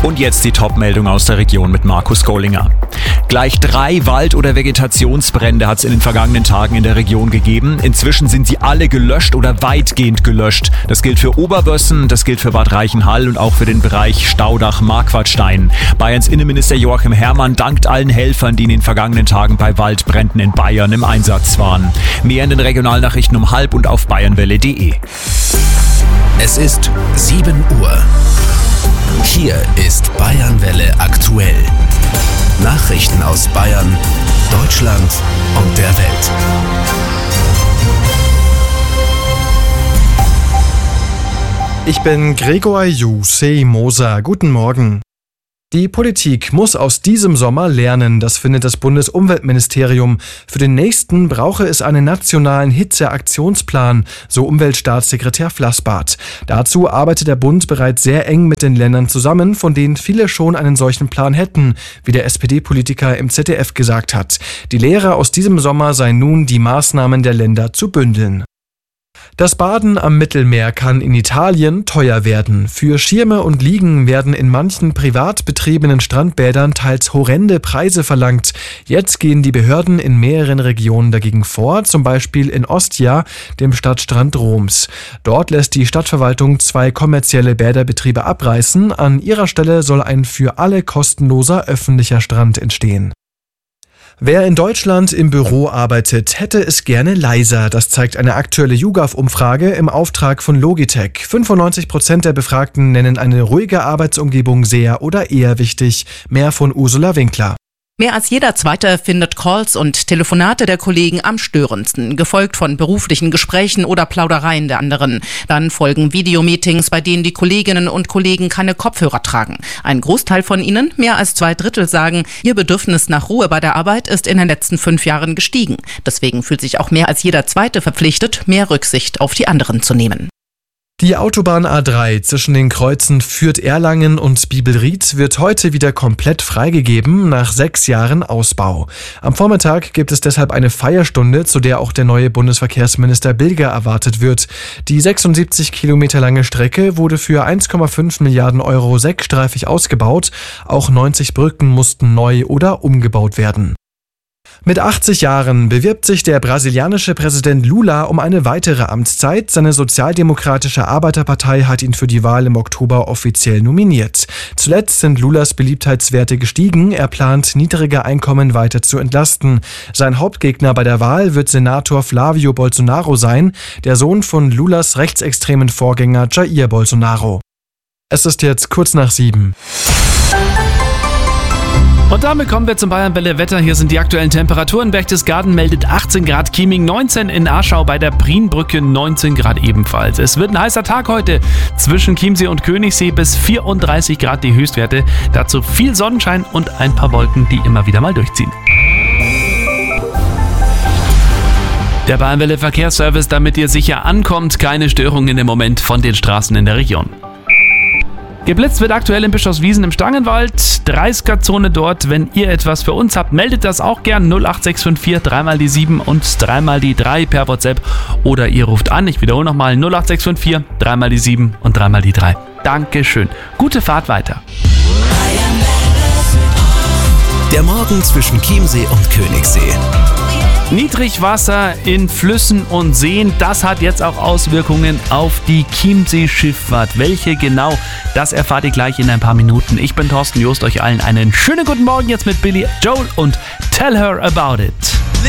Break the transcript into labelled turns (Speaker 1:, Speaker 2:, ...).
Speaker 1: Und jetzt die Top-Meldung aus der Region mit Markus Gollinger. Gleich 3 Wald- oder Vegetationsbrände hat es in den vergangenen Tagen in der Region gegeben. Inzwischen sind sie alle gelöscht oder weitgehend gelöscht. Das gilt für Oberwössen, das gilt für Bad Reichenhall und auch für den Bereich Staudach-Marquardstein. Bayerns Innenminister Joachim Herrmann dankt allen Helfern, die in den vergangenen Tagen bei Waldbränden in Bayern im Einsatz waren. Mehr in den Regionalnachrichten um 12 und auf bayernwelle.de.
Speaker 2: Es ist 7 Uhr. Hier ist Bayernwelle aktuell. Nachrichten aus Bayern, Deutschland und der Welt.
Speaker 3: Ich bin Gregor Moser. Guten Morgen. Die Politik muss aus diesem Sommer lernen, das findet das Bundesumweltministerium. Für den nächsten brauche es einen nationalen Hitzeaktionsplan, so Umweltstaatssekretär Flassbart. Dazu arbeitet der Bund bereits sehr eng mit den Ländern zusammen, von denen viele schon einen solchen Plan hätten, wie der SPD-Politiker im ZDF gesagt hat. Die Lehre aus diesem Sommer sei nun, die Maßnahmen der Länder zu bündeln. Das Baden am Mittelmeer kann in Italien teuer werden. Für Schirme und Liegen werden in manchen privat betriebenen Strandbädern teils horrende Preise verlangt. Jetzt gehen die Behörden in mehreren Regionen dagegen vor, zum Beispiel in Ostia, dem Stadtstrand Roms. Dort lässt die Stadtverwaltung 2 kommerzielle Bäderbetriebe abreißen. An ihrer Stelle soll ein für alle kostenloser öffentlicher Strand entstehen. Wer in Deutschland im Büro arbeitet, hätte es gerne leiser. Das zeigt eine aktuelle YouGov-Umfrage im Auftrag von Logitech. 95% der Befragten nennen eine ruhige Arbeitsumgebung sehr oder eher wichtig. Mehr von Ursula Winkler.
Speaker 4: Mehr als jeder Zweite findet Calls und Telefonate der Kollegen am störendsten, gefolgt von beruflichen Gesprächen oder Plaudereien der anderen. Dann folgen Videomeetings, bei denen die Kolleginnen und Kollegen keine Kopfhörer tragen. Ein Großteil von ihnen, mehr als 2/3, sagen, ihr Bedürfnis nach Ruhe bei der Arbeit ist in den letzten 5 Jahren gestiegen. Deswegen fühlt sich auch mehr als jeder Zweite verpflichtet, mehr Rücksicht auf die anderen zu nehmen.
Speaker 3: Die Autobahn A3 zwischen den Kreuzen Fürth-Erlangen und Biebelried wird heute wieder komplett freigegeben nach 6 Jahren Ausbau. Am Vormittag gibt es deshalb eine Feierstunde, zu der auch der neue Bundesverkehrsminister Bilger erwartet wird. Die 76 Kilometer lange Strecke wurde für 1,5 Milliarden Euro sechsstreifig ausgebaut. Auch 90 Brücken mussten neu oder umgebaut werden. Mit 80 Jahren bewirbt sich der brasilianische Präsident Lula um eine weitere Amtszeit. Seine Sozialdemokratische Arbeiterpartei hat ihn für die Wahl im Oktober offiziell nominiert. Zuletzt sind Lulas Beliebtheitswerte gestiegen. Er plant, niedrige Einkommen weiter zu entlasten. Sein Hauptgegner bei der Wahl wird Senator Flávio Bolsonaro sein, der Sohn von Lulas rechtsextremen Vorgänger Jair Bolsonaro. Es ist jetzt kurz nach 7.
Speaker 5: Und damit kommen wir zum Bayernwelle-Wetter. Hier sind die aktuellen Temperaturen. Berchtesgaden meldet 18 Grad, Chieming 19, in Aschau bei der Prienbrücke 19 Grad ebenfalls. Es wird ein heißer Tag heute. Zwischen Chiemsee und Königssee bis 34 Grad die Höchstwerte. Dazu viel Sonnenschein und ein paar Wolken, die immer wieder mal durchziehen. Der Bayernwelle-Verkehrsservice, damit ihr sicher ankommt. Keine Störungen im Moment von den Straßen in der Region. Geblitzt wird aktuell in Bischofswiesen im Stangenwald. 30er-Zone dort. Wenn ihr etwas für uns habt, meldet das auch gern. 08654 3 die 7 und 3 die 3 per WhatsApp. Oder ihr ruft an. Ich wiederhole nochmal. 08654 3 die 7 und 3 die 3. Dankeschön. Gute Fahrt weiter.
Speaker 2: Der Morgen zwischen Chiemsee und Königssee.
Speaker 5: Niedrigwasser in Flüssen und Seen, das hat jetzt auch Auswirkungen auf die Chiemsee-Schifffahrt. Welche genau, das erfahrt ihr gleich in ein paar Minuten. Ich bin Thorsten Joost, euch allen einen schönen guten Morgen jetzt mit Billy Joel und Tell Her About It.